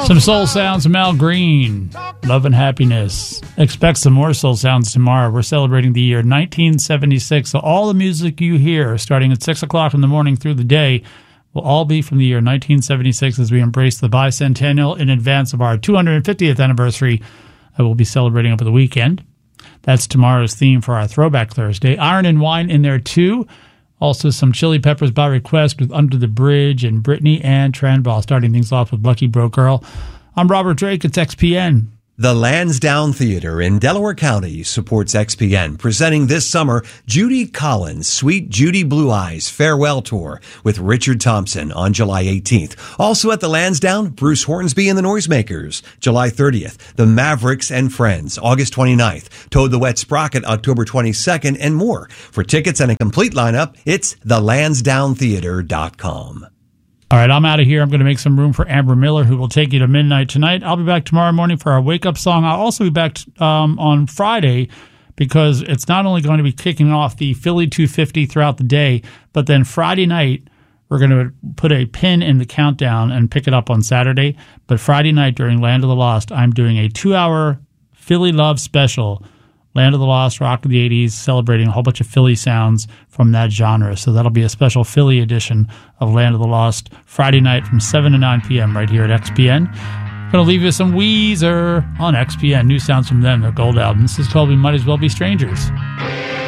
Some soul sounds from Al Green. Love and Happiness. Expect some more soul sounds tomorrow. We're celebrating the year 1976. So all the music you hear starting at 6 o'clock in the morning through the day will all be from the year 1976 as we embrace the bicentennial in advance of our 250th anniversary that we'll be celebrating over the weekend. That's tomorrow's theme for our Throwback Thursday. Iron and Wine in there too. Also some Chili Peppers by request with Under the Bridge and Brittany Ann Tranball, starting things off with Lucky Broke Girl. I'm Robert Drake. It's XPN. The Lansdowne Theater in Delaware County supports XPN, presenting this summer Judy Collins' Sweet Judy Blue Eyes Farewell Tour with Richard Thompson on July 18th. Also at the Lansdowne, Bruce Hornsby and the Noisemakers, July 30th. The Mavericks and Friends, August 29th. Toad the Wet Sprocket, October 22nd, and more. For tickets and a complete lineup, it's thelansdownetheater.com. All right, I'm out of here. I'm going to make some room for Amber Miller, who will take you to midnight tonight. I'll be back tomorrow morning for our wake-up song. I'll also be back on Friday because it's not only going to be kicking off the Philly 250 throughout the day, but then Friday night, we're going to put a pin in the countdown and pick it up on Saturday. But Friday night during Land of the Lost, I'm doing a 2-hour Philly Love special, Land of the Lost, Rock of the 80s, celebrating a whole bunch of Philly sounds from that genre. So that'll be a special Philly edition of Land of the Lost Friday night from 7 to 9 p.m. right here at XPN. Going to leave you with some Weezer on XPN. New sounds from them, their gold album. This is called We Might As Well Be Strangers.